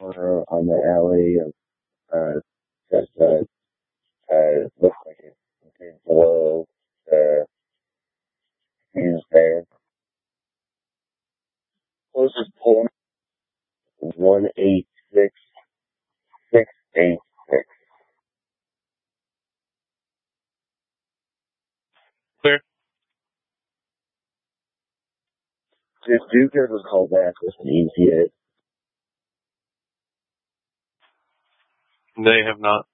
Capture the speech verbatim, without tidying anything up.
corner on the alley of, uh, just, uh, uh, looks like it's contains below the fuse there. Closest point, one eight six six eight six. Clear. Did Duke ever call back with an E T A? They have not.